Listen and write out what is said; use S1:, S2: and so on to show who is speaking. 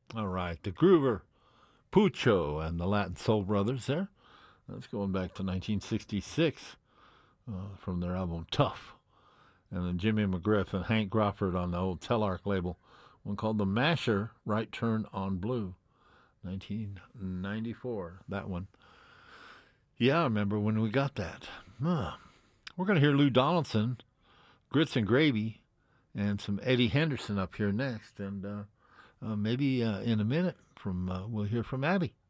S1: All right, the Groover, Pucho, and the Latin Soul Brothers there. That's going back to 1966 from their album Tough. And then Jimmy McGriff and Hank Crawford on the old Telarc label, one called The Masher, Right Turn on Blue, 1994. That one. Yeah, I remember when we got that. We're going to hear Lou Donaldson, Grits and Gravy, and some Eddie Henderson up here next. And maybe in a minute we'll hear from Abby.